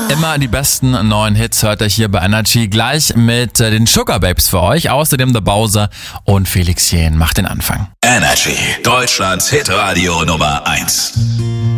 Immer die besten neuen Hits hört ihr hier bei Energy. Gleich mit den Sugar Babes für euch. Außerdem The Bowser und Felix Jähn macht den Anfang. Energy, Deutschlands Hitradio Nummer 1.